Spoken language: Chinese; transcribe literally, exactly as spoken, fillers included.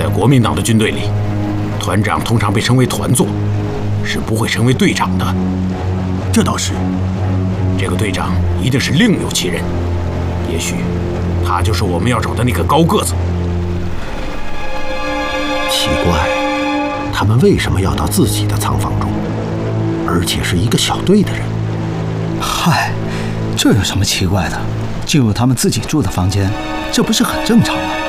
在国民党的军队里，团长通常被称为团座，是不会成为队长的。 这倒是， 这个队长一定是另有其人，也许他就是我们要找的那个高个子。 奇怪，他们为什么要到自己的仓房中，而且是一个小队的人？ 嗨，这有什么奇怪的？进入他们自己住的房间，这不是很正常吗？